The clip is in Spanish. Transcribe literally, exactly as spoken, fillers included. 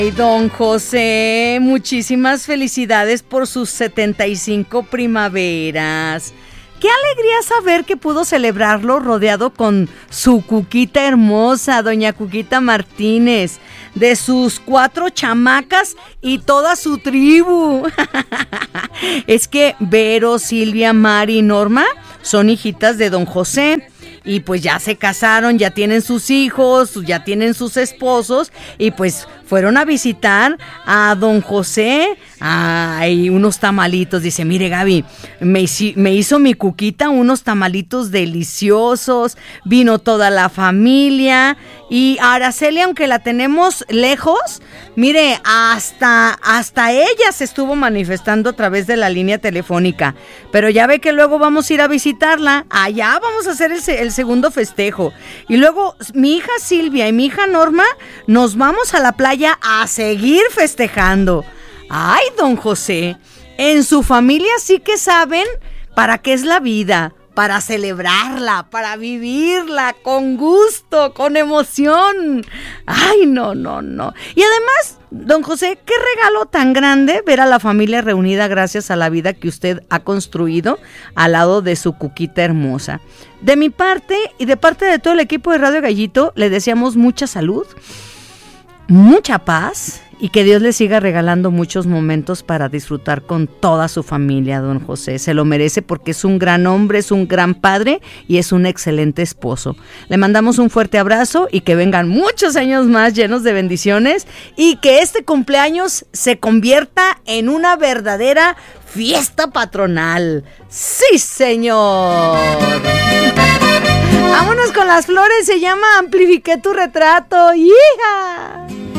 Ay, don José, muchísimas felicidades por sus setenta y cinco primaveras. Qué alegría saber que pudo celebrarlo rodeado con su cuquita hermosa, doña Cuquita Martínez, de sus cuatro chamacas y toda su tribu. Es que Vero, Silvia, Mari y Norma son hijitas de don José. Y pues ya se casaron, ya tienen sus hijos, ya tienen sus esposos y pues fueron a visitar a don José. Ay, unos tamalitos, dice, mire Gaby, me, me hizo mi Cuquita unos tamalitos deliciosos, vino toda la familia y a Araceli, aunque la tenemos lejos, mire, hasta, hasta ella se estuvo manifestando a través de la línea telefónica, pero ya ve que luego vamos a ir a visitarla, allá vamos a hacer el, el segundo festejo y luego mi hija Silvia y mi hija Norma nos vamos a la playa a seguir festejando. Ay, don José, en su familia sí que saben para qué es la vida, para celebrarla, para vivirla con gusto, con emoción. Ay, no, no, no. Y además, don José, qué regalo tan grande ver a la familia reunida gracias a la vida que usted ha construido al lado de su Cuquita hermosa. De mi parte y de parte de todo el equipo de Radio Gallito, le deseamos mucha salud, mucha paz y que Dios le siga regalando muchos momentos para disfrutar con toda su familia, don José. Se lo merece porque es un gran hombre, es un gran padre y es un excelente esposo. Le mandamos un fuerte abrazo y que vengan muchos años más llenos de bendiciones y que este cumpleaños se convierta en una verdadera fiesta patronal. ¡Sí, señor! Vámonos con las flores, se llama Amplifiqué tu retrato. ¡Hija!